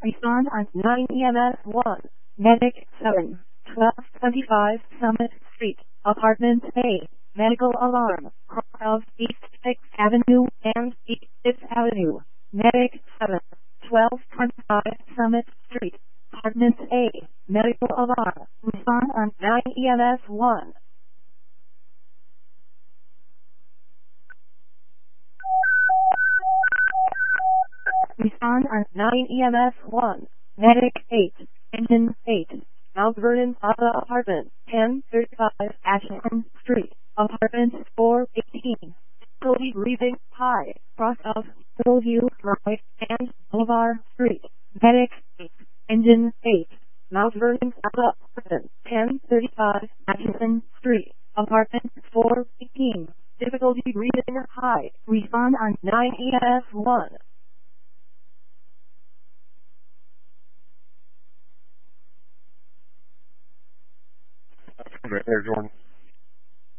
Respond on 9 EMS 1. Medic 7. 1225 Summit Street, Apartment A. Medical alarm. Cross of East 6th Avenue and East 5th Avenue. Medic 7. 1225 Summit Street, Apartment A. Medical alarm. Respond on 9 EMS 1. Respond on 9 EMS 1. Medic 8. Engine 8. Mount Vernon Plaza Apartment, 1035 Ashland Street, Apartment 418. Difficulty breathing high, cross of Hillview Drive and Boulevard Street. Medic 8. Engine 8. Mount Vernon Plaza Apartment, 1035 Ashland Street, Apartment 418. Difficulty breathing high. Respond on 9 EMS 1. Right there, Jordan.